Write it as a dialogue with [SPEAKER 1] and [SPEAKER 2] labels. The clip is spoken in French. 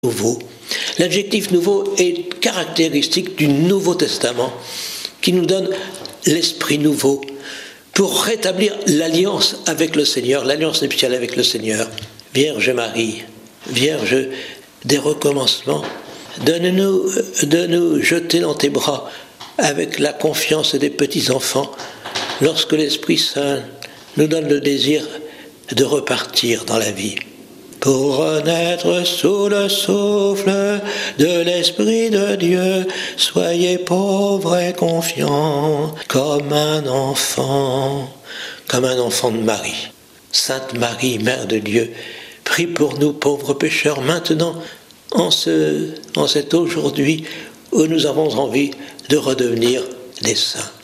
[SPEAKER 1] nouveau. L'adjectif nouveau est caractéristique du Nouveau Testament qui nous donne l'esprit nouveau pour rétablir l'alliance avec le Seigneur, l'alliance nuptiale avec le Seigneur. Vierge Marie, Vierge des recommencements, donne-nous de nous jeter dans tes bras avec la confiance des petits-enfants lorsque l'Esprit Saint nous donne le désir de repartir dans la vie. Pour renaître sous le souffle de l'Esprit de Dieu, soyez pauvres et confiants comme un enfant de Marie. Sainte Marie, Mère de Dieu, prie pour nous pauvres pécheurs maintenant, en cet aujourd'hui où nous avons envie de redevenir des saints.